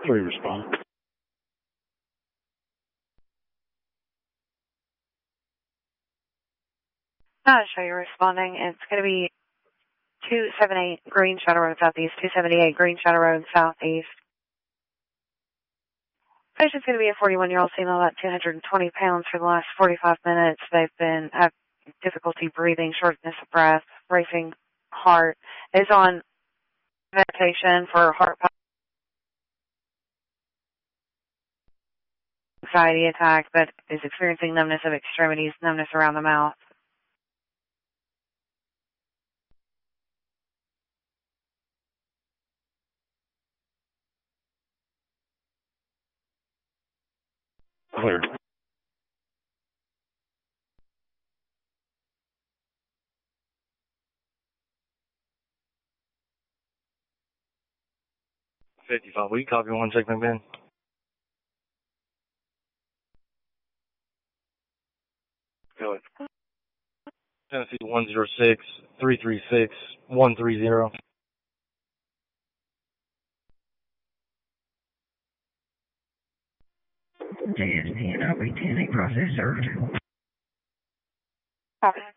3 respond. Not sure you're responding. It's going to be 278 Green Shadow Road Southeast, 278 Green Shadow Road Southeast. Patient's going to be a 41-year-old female, about 220 pounds for the last 45 minutes. They've been have difficulty breathing, shortness of breath, racing heart. Is on medication for heart anxiety attack, but is experiencing numbness of extremities, numbness around the mouth. Cleared. $55. Will you copy 1 segment, Ben? Go ahead. Tennessee 106-336-130. JSP, I'll be 10 process surgery. Copy.